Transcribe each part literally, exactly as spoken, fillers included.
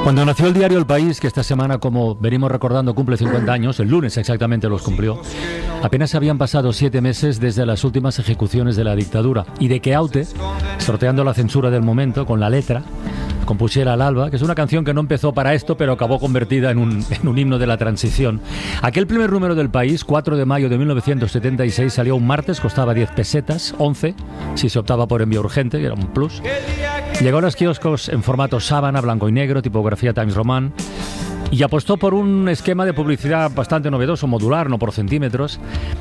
Cuando nació el diario El País, que esta semana, como venimos recordando, cumple cincuenta años, el lunes exactamente los cumplió, apenas habían pasado siete meses desde las últimas ejecuciones de la dictadura y de que Aute, sorteando la censura del momento con la letra, compusiera Al alba, que es una canción que no empezó para esto, pero acabó convertida en un, en un himno de la transición. Aquel primer número del País, cuatro de mayo de mil novecientos setenta y seis, salió un martes, costaba diez pesetas, once, si se optaba por envío urgente, que era un plus. Llegó a los kioscos en formato sábana, blanco y negro, tipografía Times Roman, y apostó por un esquema de publicidad bastante novedoso, modular, no por centímetros.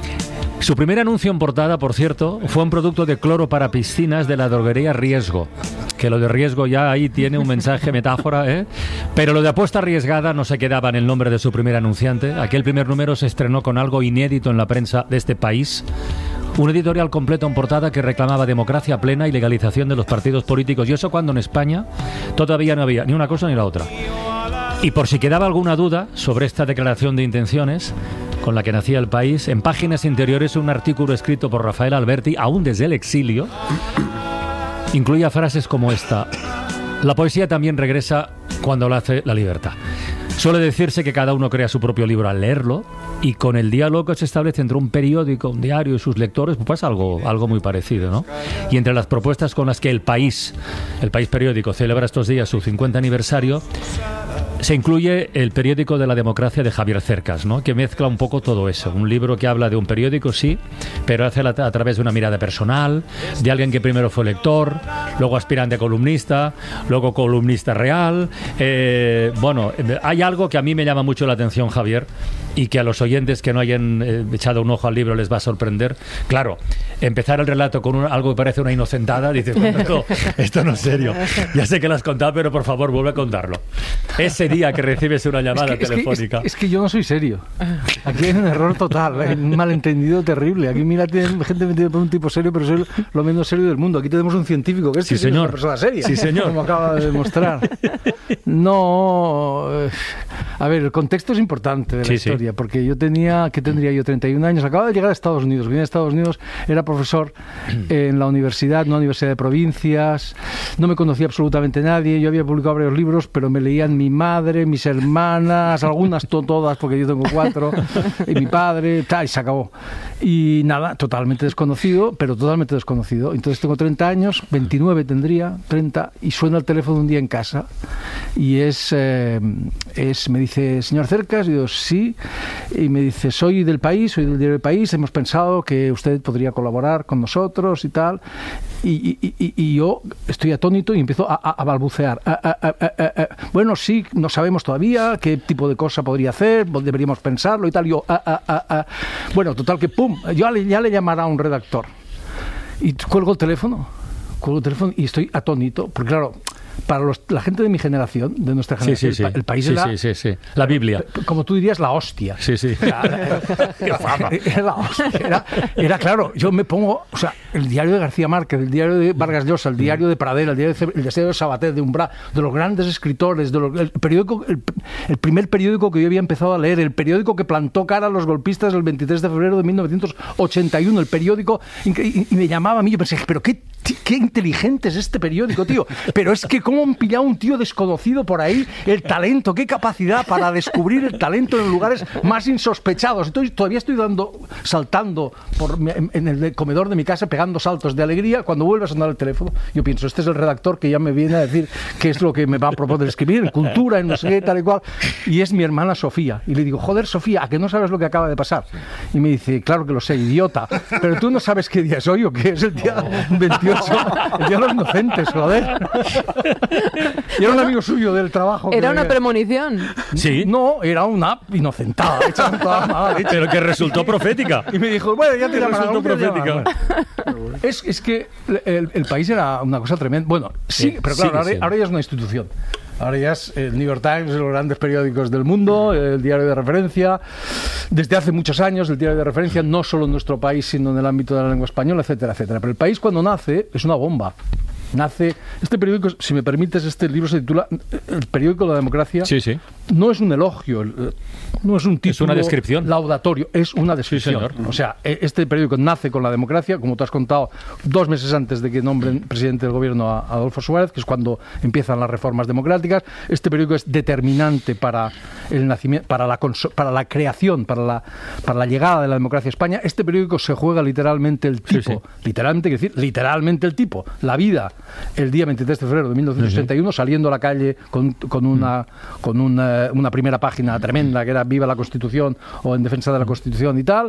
Su primer anuncio en portada, por cierto, fue un producto de cloro para piscinas de la droguería Riesgo. Que lo de riesgo ya ahí tiene un mensaje, metáfora, ¿eh? Pero lo de apuesta arriesgada no se quedaba en el nombre de su primer anunciante. Aquel primer número se estrenó con algo inédito en la prensa de este país. Un editorial completo en portada que reclamaba democracia plena y legalización de los partidos políticos. Y eso cuando en España todavía no había ni una cosa ni la otra. Y por si quedaba alguna duda sobre esta declaración de intenciones con la que nacía El País, en páginas interiores un artículo escrito por Rafael Alberti, aún desde el exilio, incluía frases como esta: la poesía también regresa cuando lo hace la libertad. Suele decirse que cada uno crea su propio libro al leerlo, y con el diálogo que se establece entre un periódico, un diario y sus lectores, pues pasa algo, algo muy parecido, ¿no? Y entre las propuestas con las que El País, el País periódico, celebra estos días su cincuenta aniversario, se incluye el periódico de la democracia de Javier Cercas, ¿no? Que mezcla un poco todo eso. Un libro que habla de un periódico, sí, pero hace a, a través de una mirada personal, de alguien que primero fue lector, luego aspirante a columnista, luego columnista real. Eh, bueno, hay algo que a mí me llama mucho la atención, Javier, y que a los oyentes que no hayan eh, echado un ojo al libro les va a sorprender. Claro, empezar el relato con un, algo que parece una inocentada, dices, bueno, esto, esto no es serio. Ya sé que lo has contado, pero por favor, vuelve a contarlo. Ese día que recibes una llamada es que, telefónica. Es que, es, es que yo no soy serio. Aquí hay un error total, hay un malentendido terrible. Aquí mira, tiene gente metida por un tipo serio, pero soy lo menos serio del mundo. Aquí tenemos un científico que es, sí, que señor. Es una persona seria. Sí, señor. Como acaba de demostrar. No. A ver, el contexto es importante de la sí, historia, sí. Porque yo tenía, ¿qué tendría yo? treinta y un años. Acababa de llegar a Estados Unidos. Vine a Estados Unidos, era profesor en la universidad, una universidad de provincias. No me conocía absolutamente nadie. Yo había publicado varios libros, pero me leían mi madre, mis hermanas, algunas to todas, porque yo tengo cuatro, y mi padre, tal, y se acabó. Y nada, totalmente desconocido, pero totalmente desconocido. Entonces tengo treinta años, veintinueve tendría, treinta, y suena el teléfono un día en casa, y es, eh, es me dice, señor Cercas, y yo, sí, y me dice, soy del País, soy del diario El País, hemos pensado que usted podría colaborar con nosotros y tal, y, y, y, y yo estoy atónito y empiezo a, a, a balbucear. A, a, a, a, a, bueno, sí, no sabemos todavía qué tipo de cosa podría hacer, deberíamos pensarlo y tal. Yo, a, a, a, a. Bueno, total que pum, yo le, ya le llamará a un redactor. Y cuelgo el teléfono, cuelgo el teléfono y estoy atónito, porque claro, para los, la gente de mi generación, de nuestra generación, sí, sí, sí. El, el País sí, era... Sí, sí, sí. La Biblia. Como tú dirías, la hostia. Sí, sí. Era, era la hostia. Era, era, claro, yo me pongo... O sea, el diario de García Márquez, el diario de Vargas Llosa, el diario de Pradera, el diario de, el diario de Sabater, de Umbral, de los grandes escritores, de los, el, periódico, el, el primer periódico que yo había empezado a leer, el periódico que plantó cara a los golpistas el veintitrés de febrero de mil novecientos ochenta y uno, el periódico... Y, y, y me llamaba a mí, yo pensé, pero qué... Qué inteligente es este periódico, tío. Pero es que cómo han pillado un tío desconocido por ahí el talento, qué capacidad para descubrir el talento en lugares más insospechados. Estoy, todavía estoy dando, saltando por, en, en el comedor de mi casa, pegando saltos de alegría. Cuando vuelve a sonar el teléfono, yo pienso, este es el redactor que ya me viene a decir qué es lo que me va a proponer escribir, en cultura, en no sé qué, tal y cual. Y es mi hermana Sofía. Y le digo, joder, Sofía, ¿a que no sabes lo que acaba de pasar? Y me dice, claro que lo sé, idiota. Pero tú no sabes qué día es hoy o qué es el día veintiocho. El día de los inocentes, joder. Y era un amigo suyo del trabajo. ¿Era que... una premonición? Sí. No, era una inocentada. Hecha toda mala leche. Pero que resultó profética. Y me dijo, bueno, ya te llamará. Resultó profética. Bueno. Es, es que el, el País era una cosa tremenda. Bueno, sí, sí pero claro, sí, ahora, sí. ahora ya es una institución. Ahora ya es el New York Times, los grandes periódicos del mundo, el diario de referencia. Desde hace muchos años el diario de referencia, no solo en nuestro país, sino en el ámbito de la lengua española, etcétera, etcétera. Pero El País, cuando nace, es una bomba. nace... Este periódico, si me permites, este libro se titula El periódico de la democracia. Sí, sí. No es un elogio, no es un título... Es una descripción. Laudatorio, es una descripción. Sí, señor. O sea, este periódico nace con la democracia, como tú has contado, dos meses antes de que nombren presidente del gobierno a Adolfo Suárez, que es cuando empiezan las reformas democráticas. Este periódico es determinante para el nacimiento, para la, para la creación, para la, para la llegada de la democracia a España. Este periódico se juega literalmente el tipo, sí, sí. literalmente, quiero decir, literalmente el tipo, la vida, el día veintitrés de febrero de mil novecientos sesenta y uno, sí, sí. saliendo a la calle con, con una, con una una primera página tremenda que era Viva la Constitución o En defensa de la Constitución y tal,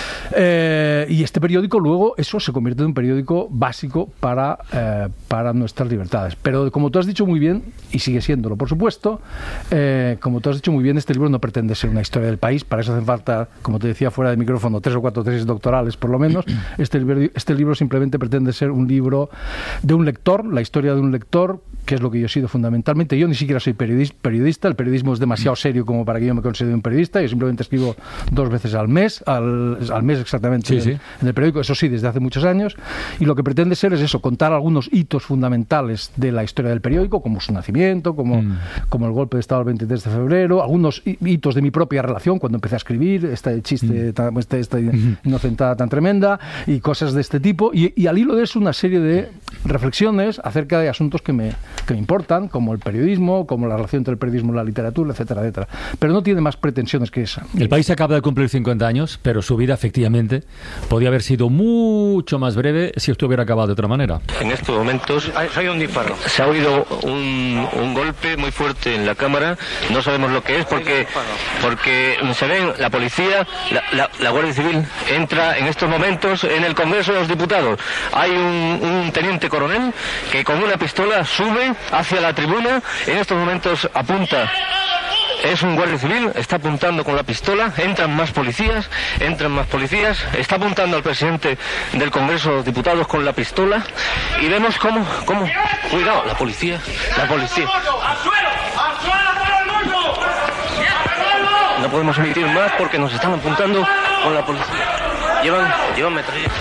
eh, y este periódico luego eso se convierte en un periódico básico para, eh, para nuestras libertades, pero como tú has dicho muy bien, y sigue siéndolo por supuesto, eh, como tú has dicho muy bien, este libro no pretende ser una historia del país, para eso hacen falta, como te decía fuera de micrófono, tres o cuatro tesis doctorales por lo menos. Este libro, este libro simplemente pretende ser un libro de un lector, la historia de un lector, que es lo que yo he sido fundamentalmente. Yo ni siquiera soy periodista, el periodismo es demasiado serio como para que yo me considere un periodista. Yo simplemente escribo dos veces al mes, al, al mes exactamente, sí, en, sí. en el periódico, eso sí, desde hace muchos años, y lo que pretende ser es eso, contar algunos hitos fundamentales de la historia del periódico, como su nacimiento, como, mm. como el golpe de Estado del veintitrés de febrero, algunos hitos de mi propia relación cuando empecé a escribir, este chiste, mm. tan, este, esta mm. inocentada tan tremenda, y cosas de este tipo, y, y al hilo de eso una serie de reflexiones acerca de asuntos que me, que me importan, como el periodismo, como la relación entre el periodismo y la literatura, etcétera, etcétera. Pero no tiene más pretensiones que esa. El país acaba de cumplir cincuenta años, pero su vida, efectivamente, podía haber sido mucho más breve si esto hubiera acabado de otra manera. En estos momentos se ha oído un disparo. Se ha oído un, un golpe muy fuerte en la cámara. No sabemos lo que es porque, porque se ven la policía, la, la, la Guardia Civil entra en estos momentos en el Congreso de los Diputados. Hay un, un teniente coronel que con una pistola sube hacia la tribuna. En estos momentos apunta. Es un guardia civil, está apuntando con la pistola, entran más policías, entran más policías, está apuntando al presidente del Congreso de los Diputados con la pistola y vemos cómo, cómo, cuidado, la policía, la policía. No podemos emitir más porque nos están apuntando con la policía. Llevan, llevan metralletas.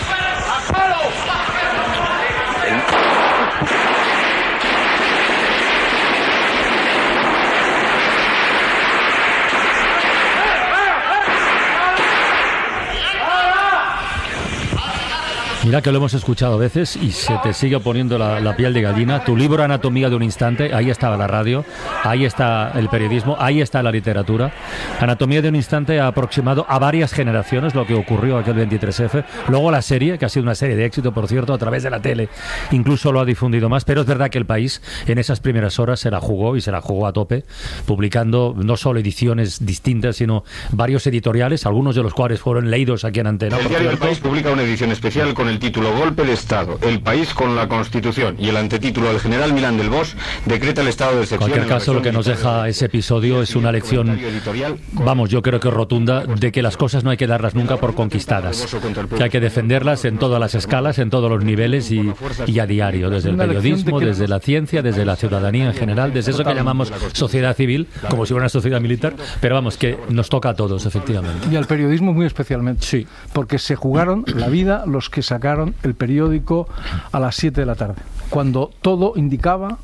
Mira que lo hemos escuchado a veces y se te sigue poniendo la, la piel de gallina. Tu libro Anatomía de un instante, ahí estaba la radio, ahí está el periodismo, ahí está la literatura. Anatomía de un instante ha aproximado a varias generaciones lo que ocurrió aquel veintitrés efe. Luego la serie, que ha sido una serie de éxito, por cierto, a través de la tele, incluso lo ha difundido más. Pero es verdad que el país en esas primeras horas se la jugó y se la jugó a tope, publicando no solo ediciones distintas, sino varios editoriales, algunos de los cuales fueron leídos aquí en Antena. El diario El País publica una edición especial con el título Golpe de Estado, el país con la Constitución, y el antetítulo El general Milán del Bosch decreta el estado de excepción. En cualquier caso, lo que nos deja ese episodio es una lección, vamos, yo creo que rotunda, de que las cosas no hay que darlas nunca por conquistadas, que hay que defenderlas en todas las escalas, en todos los niveles y, y a diario, desde el periodismo, desde la ciencia, desde la ciudadanía en general, desde eso que llamamos sociedad civil, como si fuera una sociedad militar, pero vamos, que nos toca a todos, efectivamente. Y al periodismo muy especialmente, sí, porque se jugaron la vida los que sacaron el periódico a las siete de la tarde, cuando todo indicaba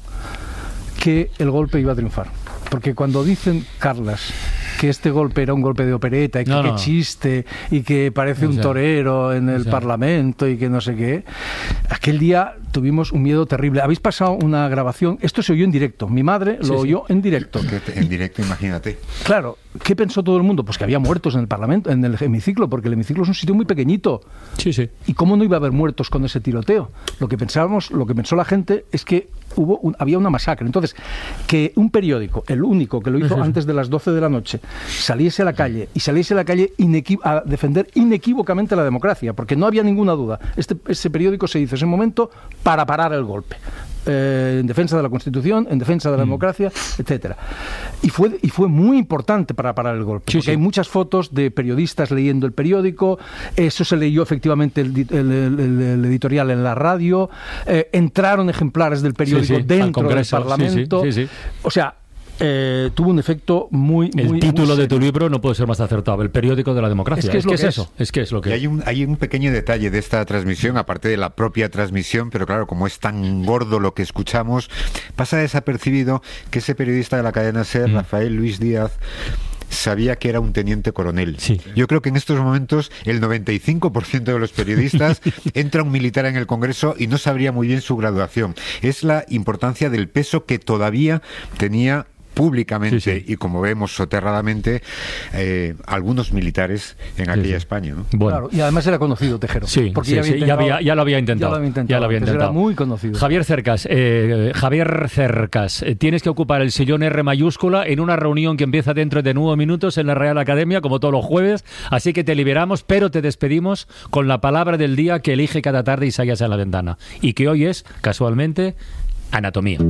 que el golpe iba a triunfar. Porque cuando dicen, Carlas, que este golpe era un golpe de opereta y que, no, no. que chiste y que parece o sea, un torero en el o sea. Parlamento y que no sé qué, aquel día tuvimos un miedo terrible. Habéis pasado una grabación, esto se oyó en directo, mi madre lo sí, oyó sí. en directo. En directo, imagínate. Claro, ¿qué pensó todo el mundo? Pues que había muertos en el Parlamento, en el hemiciclo, porque el hemiciclo es un sitio muy pequeñito. Sí, sí. ¿Y cómo no iba a haber muertos con ese tiroteo? Lo que pensábamos, lo que pensó la gente es que hubo un, había una masacre. Entonces, que un periódico, el único que lo hizo antes de las doce de la noche, saliese a la calle y saliese a la calle inequi- a defender inequívocamente la democracia, porque no había ninguna duda. Este, ese periódico se hizo ese momento para parar el golpe. Eh, en defensa de la Constitución, en defensa de la mm. democracia, etcétera. Y fue, y fue muy importante para parar el golpe, sí, porque sí. hay muchas fotos de periodistas leyendo el periódico, eso se leyó efectivamente el, el, el, el editorial en la radio, eh, entraron ejemplares del periódico sí, sí, dentro del Parlamento. Sí, sí, sí, sí. O sea, eh, tuvo un efecto muy... El muy, título muy de tu libro no puede ser más acertado, El periódico de la democracia. Es que es, es, que lo es que eso, es. es que es lo que y hay un, hay un pequeño detalle de esta transmisión, aparte de la propia transmisión, pero claro, como es tan gordo lo que escuchamos, pasa desapercibido que ese periodista de la cadena SER, mm. Rafael Luis Díaz, sabía que era un teniente coronel. Sí. Yo creo que en estos momentos el noventa y cinco por ciento de los periodistas entra un militar en el Congreso y no sabría muy bien su graduación. Es la importancia del peso que todavía tenía públicamente sí, sí. y como vemos soterradamente eh, algunos militares en aquella sí, sí. España, ¿no? Bueno. Claro, y además era conocido Tejero. Sí, porque sí, ya, había sí, intentado, ya, había, ya lo había intentado. Ya lo había intentado. Ya lo había intentado. Era muy conocido. Javier Cercas, eh, Javier Cercas, eh, tienes que ocupar el sillón R mayúscula en una reunión que empieza dentro de nueve minutos en la Real Academia, como todos los jueves, así que te liberamos, pero te despedimos con la palabra del día que elige cada tarde Isaías en la Ventana, y que hoy es, casualmente, anatomía.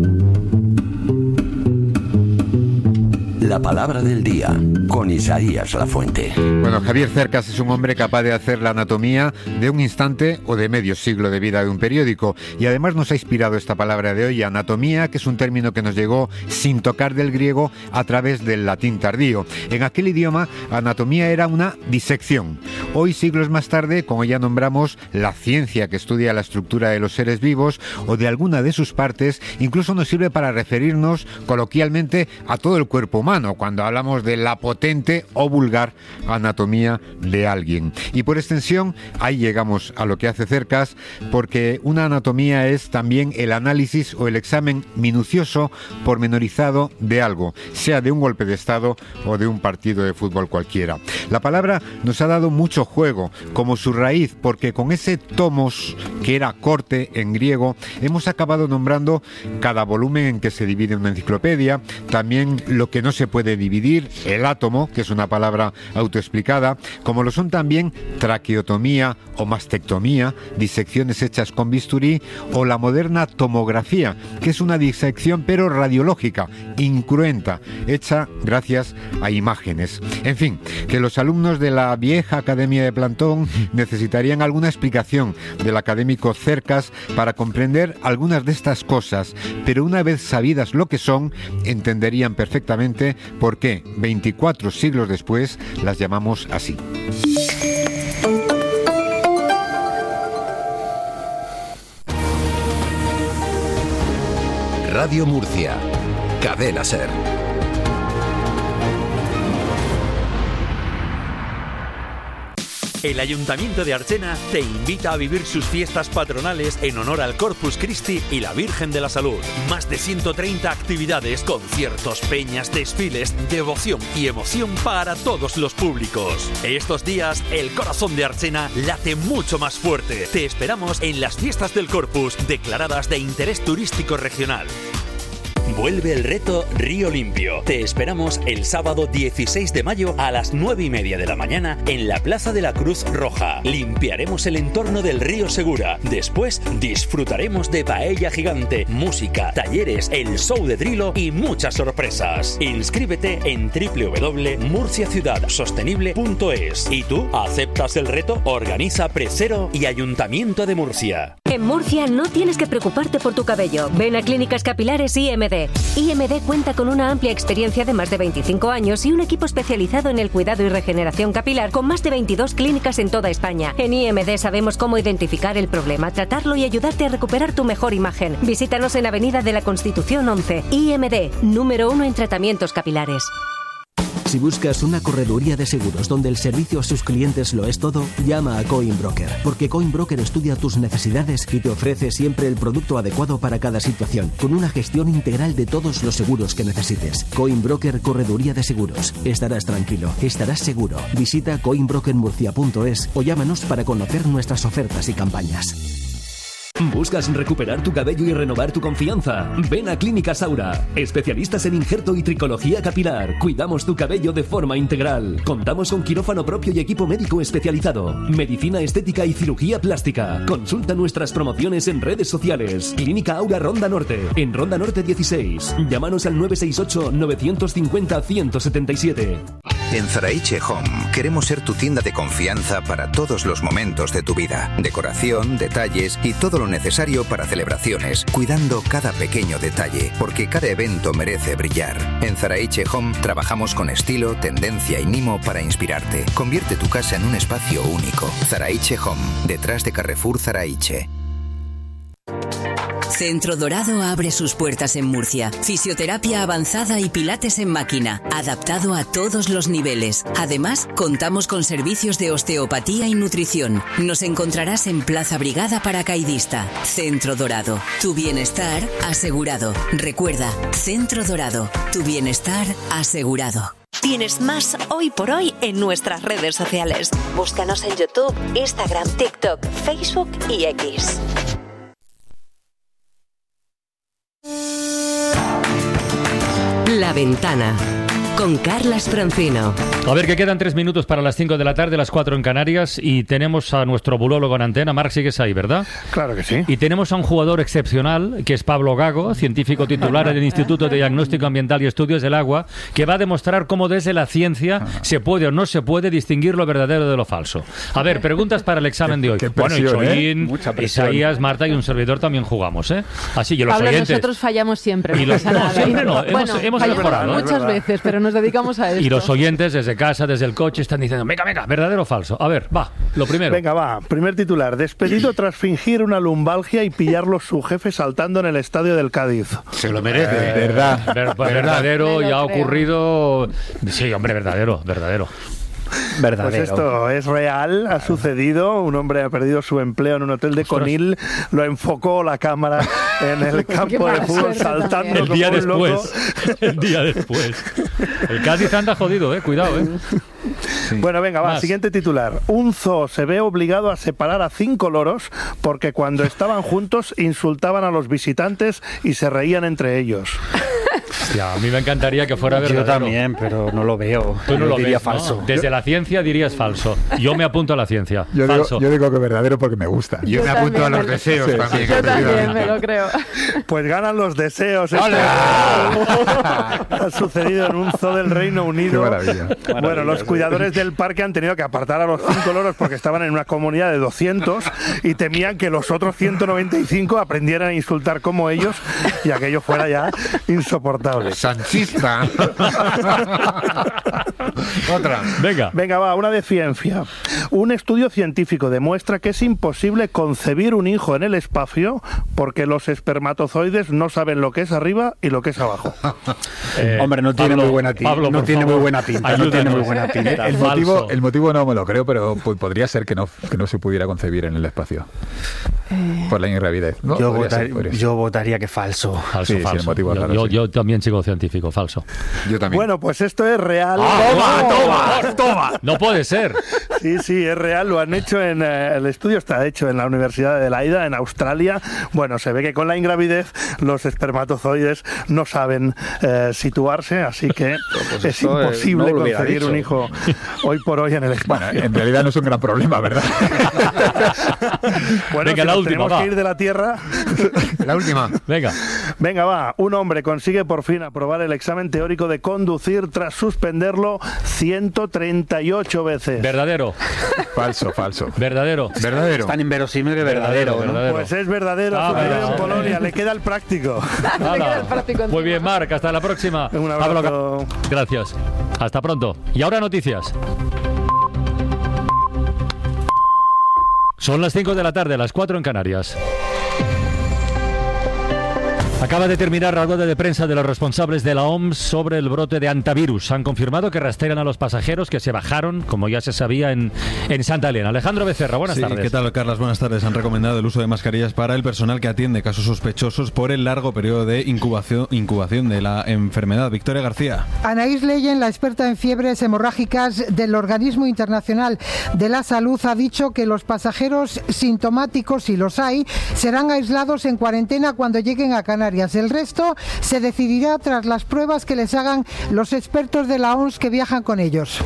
La palabra del día, con Isaías Lafuente. Bueno, Javier Cercas es un hombre capaz de hacer la anatomía de un instante o de medio siglo de vida de un periódico. Y además nos ha inspirado esta palabra de hoy, anatomía, que es un término que nos llegó sin tocar del griego a través del latín tardío. En aquel idioma, anatomía era una disección. Hoy, siglos más tarde, como ya nombramos, la ciencia que estudia la estructura de los seres vivos o de alguna de sus partes, incluso nos sirve para referirnos coloquialmente a todo el cuerpo humano, cuando hablamos de la potente o vulgar anatomía de alguien. Y por extensión, ahí llegamos a lo que hace Cercas, porque una anatomía es también el análisis o el examen minucioso, pormenorizado de algo, sea de un golpe de Estado o de un partido de fútbol cualquiera. La palabra nos ha dado mucho juego, como su raíz, porque con ese tomos, que era corte en griego, hemos acabado nombrando cada volumen en que se divide una enciclopedia, también lo que no se puede dividir, el átomo, que es una palabra autoexplicada, como lo son también traqueotomía o mastectomía, disecciones hechas con bisturí, o la moderna tomografía, que es una disección pero radiológica, incruenta, hecha gracias a imágenes. En fin, que los alumnos de la vieja Academia de Plantón necesitarían alguna explicación del académico Cercas para comprender algunas de estas cosas, pero una vez sabidas lo que son, entenderían perfectamente por qué veinticuatro siglos después las llamamos así. Radio Murcia, Cadena SER. El Ayuntamiento de Archena te invita a vivir sus fiestas patronales en honor al Corpus Christi y la Virgen de la Salud. Más de ciento treinta actividades, conciertos, peñas, desfiles, devoción y emoción para todos los públicos. Estos días, el corazón de Archena late mucho más fuerte. Te esperamos en las fiestas del Corpus, declaradas de interés turístico regional. Vuelve el reto Río Limpio. Te esperamos el sábado dieciséis de mayo a las nueve y media de la mañana en la Plaza de la Cruz Roja. Limpiaremos el entorno del río Segura. Después disfrutaremos de paella gigante, música, talleres, el show de Drilo y muchas sorpresas. Inscríbete en doble u doble u doble u punto murcia ciudad sostenible punto es. ¿Y tú aceptas el reto? Organiza Precero y Ayuntamiento de Murcia. En Murcia no tienes que preocuparte por tu cabello. Ven a Clínicas Capilares I M D. I M D cuenta con una amplia experiencia de más de veinticinco años y un equipo especializado en el cuidado y regeneración capilar con más de veintidós clínicas en toda España. En I M D sabemos cómo identificar el problema, tratarlo y ayudarte a recuperar tu mejor imagen. Visítanos en Avenida de la Constitución once. I M D, número uno en tratamientos capilares. Si buscas una correduría de seguros donde el servicio a sus clientes lo es todo, llama a Coinbroker, porque Coinbroker estudia tus necesidades y te ofrece siempre el producto adecuado para cada situación, con una gestión integral de todos los seguros que necesites. Coinbroker Correduría de Seguros. Estarás tranquilo, estarás seguro. Visita coinbroker murcia punto es o llámanos para conocer nuestras ofertas y campañas. ¿Buscas recuperar tu cabello y renovar tu confianza? Ven a Clínicas Aura, especialistas en injerto y tricología capilar. Cuidamos tu cabello de forma integral. Contamos con quirófano propio y equipo médico especializado, medicina estética y cirugía plástica. Consulta nuestras promociones en redes sociales. Clínica Aura Ronda Norte, en Ronda Norte dieciséis. Llámanos al nueve seis ocho, nueve cinco cero, uno cero siete siete. En Zaraiche Home queremos ser tu tienda de confianza para todos los momentos de tu vida. Decoración, detalles y todo lo necesario para celebraciones, cuidando cada pequeño detalle, porque cada evento merece brillar. En Zaraiche Home trabajamos con estilo, tendencia y mimo para inspirarte. Convierte tu casa en un espacio único. Zaraiche Home, detrás de Carrefour Zaraiche. Centro Dorado abre sus puertas en Murcia. Fisioterapia avanzada y pilates en máquina, adaptado a todos los niveles. Además, contamos con servicios de osteopatía y nutrición. Nos encontrarás en Plaza Brigada Paracaidista. Centro Dorado. Tu bienestar asegurado. Recuerda, Centro Dorado. Tu bienestar asegurado. Tienes más Hoy por Hoy en nuestras redes sociales. Búscanos en YouTube, Instagram, TikTok, Facebook y X. La Ventana, con Carlas Francino. A ver, que quedan tres minutos para las cinco de la tarde, las cuatro en Canarias, y tenemos a nuestro bulólogo en antena. Marc, sigues ahí, ¿verdad? Claro que sí. Y tenemos a un jugador excepcional, que es Pablo Gago, científico titular del Instituto de Diagnóstico Ambiental y Estudios del Agua, que va a demostrar cómo desde la ciencia se puede o no se puede distinguir lo verdadero de lo falso. A ver, preguntas para el examen de hoy. Qué presión, bueno, y Choín, ¿eh? Isaías, Marta y un servidor también jugamos, ¿eh? Así, y los Pablo, oyentes... nosotros fallamos siempre, no y los, pasa no, nada. siempre no, hemos, bueno, hemos fallamos mejorado. muchas veces, pero nos dedicamos a esto. Y los oyentes desde casa, desde el coche, están diciendo, venga, venga, ¿verdadero o falso? A ver, va, lo primero. Venga, va, primer titular. Despedido tras fingir una lumbalgia y pillarlo su jefe saltando en el estadio del Cádiz. Se lo merece. Eh, verdad. Ver, verdadero, ya ha ocurrido... Sí, hombre, verdadero, verdadero. Verdadero. Pues esto es real, ha sucedido. Un hombre ha perdido su empleo en un hotel de Conil, lo enfocó la cámara en el campo de fútbol saltando el día como un después. loco. El día después. El Cádiz anda jodido, eh, cuidado, eh. Sí. Bueno, venga, va, Más. Siguiente titular. Un zoo se ve obligado a separar a cinco loros porque cuando estaban juntos insultaban a los visitantes y se reían entre ellos. Hostia, a mí me encantaría que fuera verdadero. Yo también, pero no lo veo. Tú no yo lo diría ves, falso. ¿no? Desde la ciencia dirías falso. Yo me apunto a la ciencia. Yo, falso. Digo, yo digo que verdadero porque me gusta. Yo, yo me apunto a los me... deseos sí, también. Yo también me lo creo. Pues ganan los deseos. Ha sucedido en un zoo del Reino Unido. Qué maravilla. Bueno, maravilla, los cuidadores sí. del parque han tenido que apartar a los cinco loros porque estaban en una comunidad de doscientos y temían que los otros ciento noventa y cinco aprendieran a insultar como ellos y aquello fuera ya insoportable. Sanchista. Otra. Venga. Venga, va, una de ciencia. Un estudio científico demuestra que es imposible concebir un hijo en el espacio porque los espermatozoides no saben lo que es arriba y lo que es abajo. Eh, Hombre, no tiene Pablo, muy buena pinta. Pablo, no tiene favor, muy buena pinta. No tiene muy buena pinta. El motivo, el motivo no me lo creo, pero podría ser que no, que no se pudiera concebir en el espacio. Eh, por la ingravidez. ¿No? Yo, votar, ser, ser. yo votaría que falso. Falso, sí, falso. Sí, el motivo yo, raro, yo, sí. yo también sigo científico, falso. Yo también. Bueno, pues esto es real. ¡Ah, toma, toma, toma! No puede ser. Sí, sí, es real. Lo han hecho en... Eh, el estudio está hecho en la Universidad de Adelaida, en Australia. Bueno, se ve que con la ingravidez los espermatozoides no saben eh, situarse, así que pues es imposible no concebir un hijo hoy por hoy en el espacio. Bueno, en realidad no es un gran problema, ¿verdad? Bueno, venga, si la última, tenemos va. que ir de la Tierra... La última. Venga. Venga, va. Un hombre consigue por fin aprobar el examen teórico de conducir tras suspenderlo ciento treinta y ocho veces. Verdadero. Falso, falso. Verdadero. Verdadero. Tan inverosímil que verdadero. Verdadero, ¿no? verdadero. Pues es verdadero. Ah, verdadero en verdadero. Polonia. Le queda el práctico. Le queda el práctico. Muy bien, Marc. Hasta la próxima. Un abrazo. Pablo, gracias. Hasta pronto. Y ahora noticias. Son las cinco de la tarde, las cuatro en Canarias. Acaba de terminar la rueda de prensa de los responsables de la O M S sobre el brote de antivirus. Han confirmado que rastrean a los pasajeros que se bajaron, como ya se sabía, en, en Santa Elena. Alejandro Becerra, buenas sí, tardes. ¿Qué tal, Carlas? Buenas tardes. Han recomendado el uso de mascarillas para el personal que atiende casos sospechosos por el largo periodo de incubación, incubación de la enfermedad. Victoria García. Anaís Leyen, la experta en fiebres hemorrágicas del Organismo Internacional de la Salud, ha dicho que los pasajeros sintomáticos, si los hay, serán aislados en cuarentena cuando lleguen a Canarias. Canarias. El resto se decidirá tras las pruebas que les hagan los expertos de la O M S que viajan con ellos.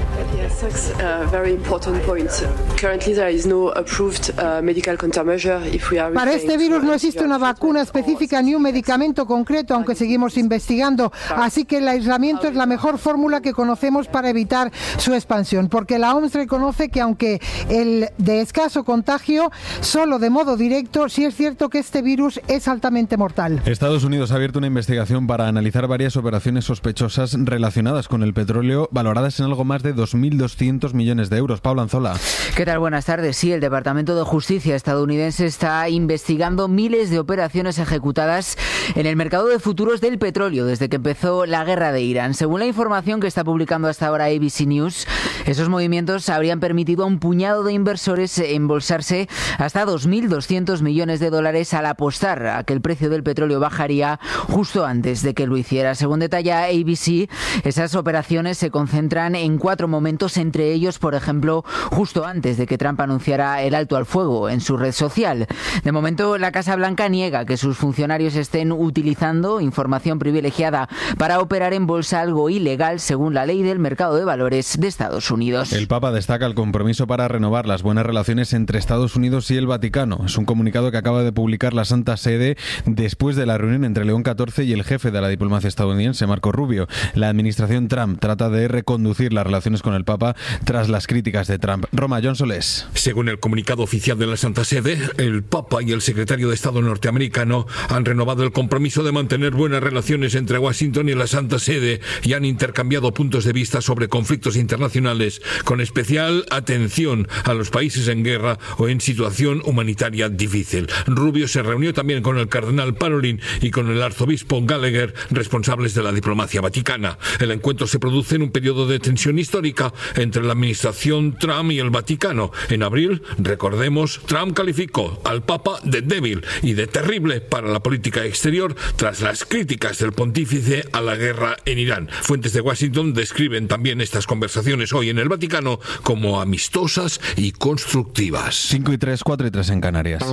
Para este virus no existe una vacuna específica ni un medicamento concreto, aunque seguimos investigando. Así que el aislamiento es la mejor fórmula que conocemos para evitar su expansión, porque la O M S reconoce que aunque el de escaso contagio, solo de modo directo, sí es cierto que este virus es altamente mortal. Estados Unidos ha abierto una investigación para analizar varias operaciones sospechosas relacionadas con el petróleo, valoradas en algo más de dos mil doscientos millones de euros. Pablo Anzola. ¿Qué tal? Buenas tardes. Sí, el Departamento de Justicia estadounidense está investigando miles de operaciones ejecutadas en el mercado de futuros del petróleo desde que empezó la guerra de Irán. Según la información que está publicando hasta ahora A B C News, esos movimientos habrían permitido a un puñado de inversores embolsarse hasta dos mil doscientos millones de dólares al apostar a que el precio del petróleo bajaría justo antes de que lo hiciera. Según detalla A B C, esas operaciones se concentran en cuatro momentos, entre ellos, por ejemplo, justo antes de que Trump anunciara el alto al fuego en su red social. De momento, la Casa Blanca niega que sus funcionarios estén utilizando información privilegiada para operar en bolsa, algo ilegal según la ley del mercado de valores de Estados Unidos. El Papa destaca el compromiso para renovar las buenas relaciones entre Estados Unidos y el Vaticano. Es un comunicado que acaba de publicar la Santa Sede después de la reunión entre León catorce y el jefe de la diplomacia estadounidense, Marco Rubio. La administración Trump trata de reconducir las relaciones con el Papa tras las críticas de Trump. Roma, John Solés. Según el comunicado oficial de la Santa Sede, el Papa y el secretario de Estado norteamericano han renovado el compromiso de mantener buenas relaciones entre Washington y la Santa Sede y han intercambiado puntos de vista sobre conflictos internacionales, con especial atención a los países en guerra o en situación humanitaria difícil. Rubio se reunió también con el cardenal Parolin y con el arzobispo Gallagher, responsables de la diplomacia vaticana. El encuentro se produce en un periodo de tensión histórica entre la administración Trump y el Vaticano. En abril, recordemos, Trump calificó al Papa de débil y de terrible para la política exterior tras las críticas del pontífice a la guerra en Irán. Fuentes de Washington describen también estas conversaciones hoy en el Vaticano como amistosas y constructivas. cinco y tres, cuatro y tres en Canarias.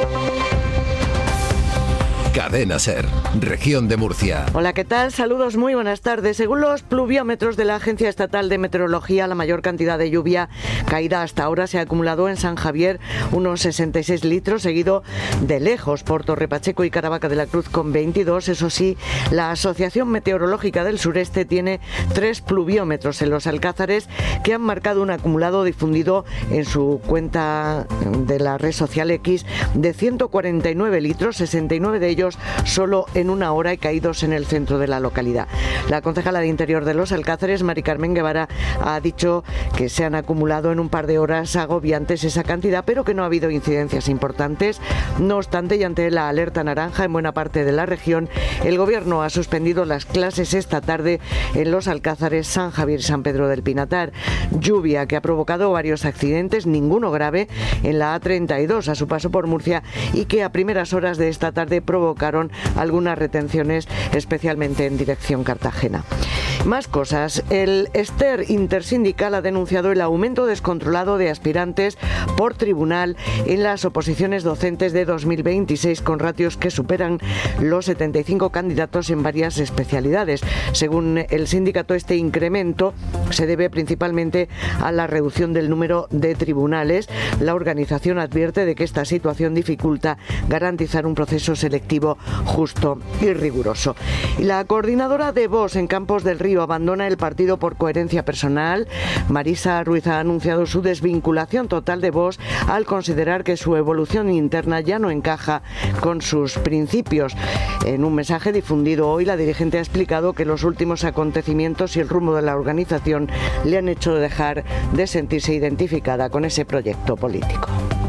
Cadena SER, región de Murcia. Hola, ¿qué tal? Saludos, muy buenas tardes. Según los pluviómetros de la Agencia Estatal de Meteorología, la mayor cantidad de lluvia caída hasta ahora se ha acumulado en San Javier, unos sesenta y seis litros, seguido de lejos por Torrepacheco y Caravaca de la Cruz con veintidós. Eso sí, la Asociación Meteorológica del Sureste tiene tres pluviómetros en los Alcázares que han marcado un acumulado difundido en su cuenta de la red social X de ciento cuarenta y nueve litros, sesenta y nueve de ellos solo en una hora y caídos en el centro de la localidad. La concejala de Interior de los Alcázares, Mari Carmen Guevara, ha dicho que se han acumulado en un par de horas agobiantes esa cantidad, pero que no ha habido incidencias importantes. No obstante, y ante la alerta naranja en buena parte de la región, el Gobierno ha suspendido las clases esta tarde en los Alcázares, San Javier y San Pedro del Pinatar. Lluvia que ha provocado varios accidentes, ninguno grave, en la A treinta y dos a su paso por Murcia y que a primeras horas de esta tarde provocaron algunas retenciones, especialmente en dirección Cartagena. Más cosas. El Ester Intersindical ha denunciado el aumento descontrolado de aspirantes por tribunal en las oposiciones docentes de dos mil veintiséis, con ratios que superan los setenta y cinco candidatos en varias especialidades. Según el sindicato, este incremento se debe principalmente a la reducción del número de tribunales. La organización advierte de que esta situación dificulta garantizar un proceso selectivo justo y riguroso. Y la coordinadora de Vox en Campos del Río abandona el partido por coherencia personal. Marisa Ruiz ha anunciado su desvinculación total de Vox al considerar que su evolución interna ya no encaja con sus principios. En un mensaje difundido hoy, la dirigente ha explicado que los últimos acontecimientos y el rumbo de la organización le han hecho dejar de sentirse identificada con ese proyecto político.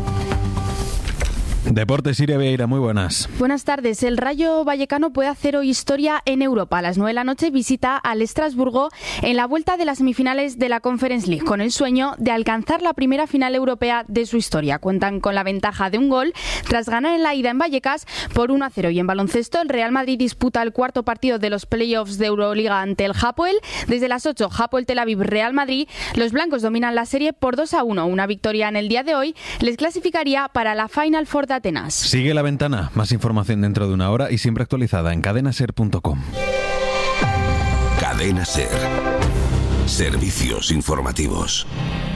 Deportes, Siria Vieira, muy buenas. Buenas tardes. El Rayo Vallecano puede hacer hoy historia en Europa. A las nueve de la noche visita al Estrasburgo en la vuelta de las semifinales de la Conference League, con el sueño de alcanzar la primera final europea de su historia. Cuentan con la ventaja de un gol tras ganar en la ida en Vallecas por uno a cero. Y en baloncesto, el Real Madrid disputa el cuarto partido de los playoffs de Euroliga ante el Hapoel. Desde las ocho, Hapoel Tel Aviv Real Madrid. Los blancos dominan la serie por dos a uno. Una victoria en el día de hoy les clasificaría para la Final Four de Atenas. Sigue La Ventana. Más información dentro de una hora y siempre actualizada en cadena ser punto com. Cadena Ser. Servicios informativos.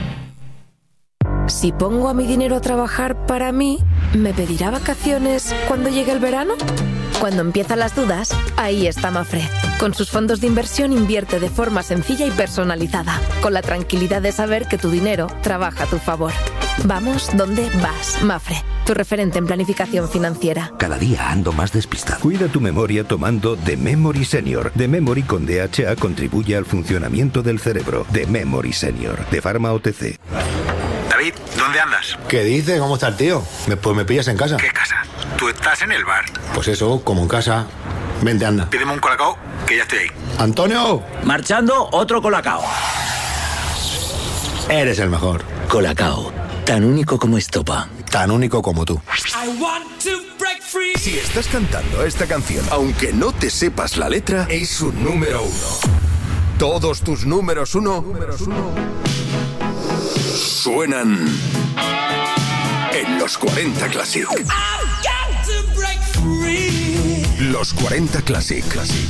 Si pongo a mi dinero a trabajar para mí, ¿me pedirá vacaciones cuando llegue el verano? Cuando empiezan las dudas, ahí está Mafre. Con sus fondos de inversión invierte de forma sencilla y personalizada, con la tranquilidad de saber que tu dinero trabaja a tu favor. Vamos donde vas, Mafre, tu referente en planificación financiera. Cada día ando más despistado. Cuida tu memoria tomando The Memory Senior. The Memory con D H A contribuye al funcionamiento del cerebro. The Memory Senior, de Pharma O T C. David, ¿dónde andas? ¿Qué dices? ¿Cómo está el tío? Me, pues me pillas en casa. ¿Qué casa? Tú estás en el bar. Pues eso, como en casa. Vente, anda. Pídeme un colacao, que ya estoy ahí. ¡Antonio! Marchando, otro colacao. Eres el mejor. Colacao, tan único como estopa. Tan único como tú. Si estás cantando esta canción, aunque no te sepas la letra, es un número uno. Todos tus números uno, números uno suenan en los cuarenta Classic. Los cuarenta Classic.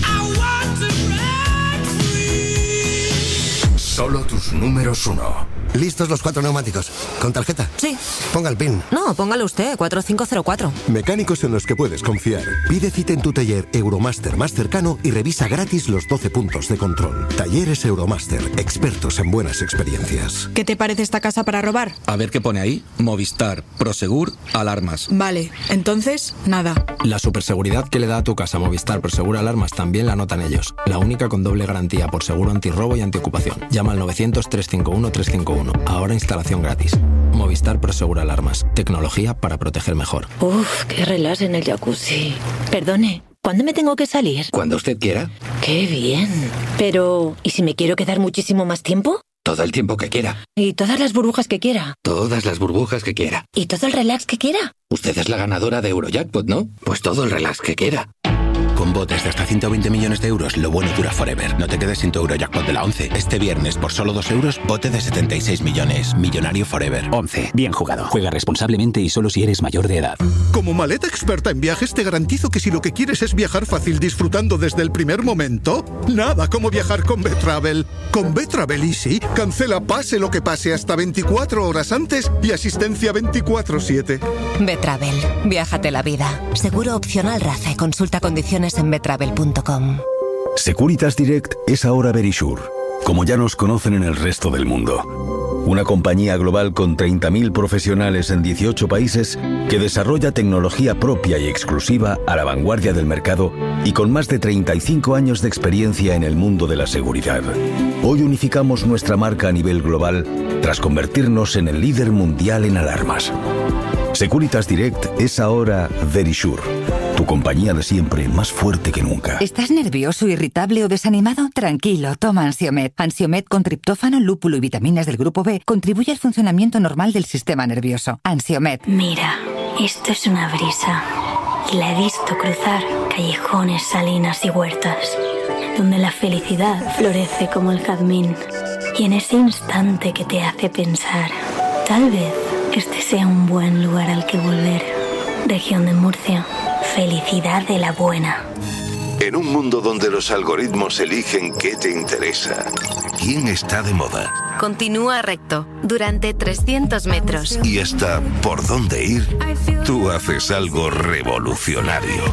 Solo tus números uno. ¿Listos los cuatro neumáticos? ¿Con tarjeta? Sí. Ponga el PIN. No, póngalo usted, cuatro cinco cero cuatro. Mecánicos en los que puedes confiar. Pide cita en tu taller Euromaster más cercano y revisa gratis los doce puntos de control. Talleres Euromaster, expertos en buenas experiencias. ¿Qué te parece esta casa para robar? A ver qué pone ahí. Movistar, Prosegur, alarmas. Vale, entonces, nada. La superseguridad que le da a tu casa Movistar, Prosegur, alarmas también la notan ellos. La única con doble garantía por seguro antirrobo y antiocupación. Llama al novecientos, trescientos cincuenta y uno, trescientos cincuenta y uno. Ahora instalación gratis. Movistar Prosegur Alarmas. Tecnología para proteger mejor. Uf, qué relax en el jacuzzi. Perdone, ¿cuándo me tengo que salir? Cuando usted quiera. Qué bien. Pero, ¿y si me quiero quedar muchísimo más tiempo? Todo el tiempo que quiera. ¿Y todas las burbujas que quiera? Todas las burbujas que quiera. ¿Y todo el relax que quiera? Usted es la ganadora de Eurojackpot, ¿no? Pues todo el relax que quiera. Con botes de hasta ciento veinte millones de euros, lo bueno dura forever. No te quedes sin tu Eurojackpot de la once. Este viernes, por solo dos euros, bote de setenta y seis millones. Millonario forever. once. Bien jugado. Juega responsablemente y solo si eres mayor de edad. Como maleta experta en viajes, te garantizo que si lo que quieres es viajar fácil disfrutando desde el primer momento, nada como viajar con B-Travel. Con B-Travel Easy, cancela pase lo que pase hasta veinticuatro horas antes y asistencia veinticuatro siete. B-Travel. Viájate la vida. Seguro opcional RACE. Consulta condiciones en betravel punto com. Securitas Direct es ahora Verisure, como ya nos conocen en el resto del mundo. Una compañía global con treinta mil profesionales en dieciocho países que desarrolla tecnología propia y exclusiva a la vanguardia del mercado y con más de treinta y cinco años de experiencia en el mundo de la seguridad. Hoy unificamos nuestra marca a nivel global tras convertirnos en el líder mundial en alarmas. Securitas Direct es ahora Verisure, tu compañía de siempre más fuerte que nunca. ¿Estás nervioso, irritable o desanimado? Tranquilo, toma Ansiomed. Ansiomed con triptófano, lúpulo y vitaminas del grupo B contribuye al funcionamiento normal del sistema nervioso. Ansiomed. Mira, esto es una brisa. Y la he visto cruzar callejones, salinas y huertas, donde la felicidad florece como el jazmín. Y en ese instante que te hace pensar, tal vez este sea un buen lugar al que volver. Región de Murcia. Felicidad de la buena. En un mundo donde los algoritmos eligen qué te interesa, quién está de moda Continúa recto durante trescientos metros. y hasta por dónde ir, tú haces algo revolucionario.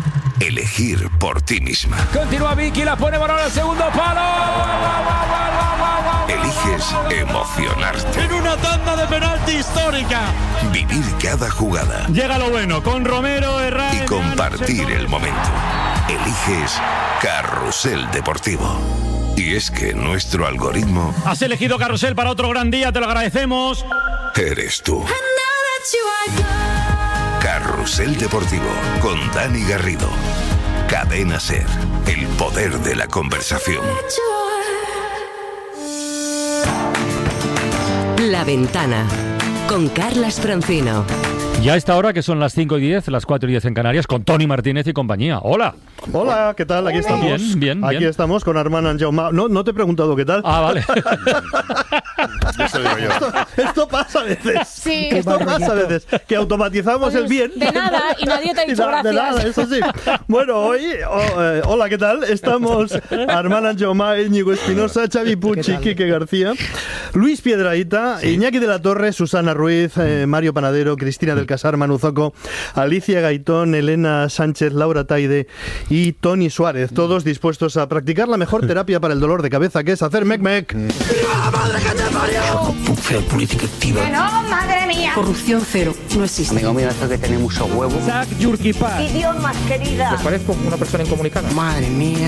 Elegir por ti misma. Continúa Vicky, la pone balón al segundo palo. Eliges emocionarte. En una tanda de penalti histórica. Vivir cada jugada. Llega lo bueno con Romero, Herrera Y compartir el momento. Eliges Carrusel Deportivo. Y es que nuestro algoritmo Has elegido Carrusel para otro gran día, te lo agradecemos. eres tú. Carrusel Deportivo con Dani Garrido. Cadena Ser, el poder de la conversación. La Ventana con Carlas Francino. Ya a esta hora, que son las cinco y diez, las cuatro y diez en Canarias, con Toni Martínez y compañía. ¡Hola! Hola, ¿qué tal? Aquí estamos. Bien, bien, Aquí bien. estamos con Armand Anjaume. No, no te he preguntado qué tal. Ah, vale. Yo sé digo yo. Esto, esto pasa a veces. Sí. Esto pasa a veces. Que automatizamos el bien. De nada, y nadie te ha dicho Y na- gracias. De nada, eso sí. Bueno, hoy, oh, eh, hola, ¿qué tal? Estamos Armand Jomá, Íñigo Espinosa, Xavi Pucci, Quique García, Luis Piedrahita, sí. Iñaki de la Torre, Susana Ruiz, eh, Mario Panadero, Cristina del Casar, Manu Zoco, Alicia Gaitón, Elena Sánchez, Laura Taide y Tony Suárez, todos dispuestos a practicar la mejor terapia para el dolor de cabeza, que es hacer mec-mec. ¡Viva la madre que te parió! Feo política activa. ¡Que no, madre mía! Corrupción cero, no existe. Amigo mío, esto que tenemos muchos huevos. Zach Yurkipa. Idiomas, querida. ¿Les parezco una persona incomunicada? Madre mía.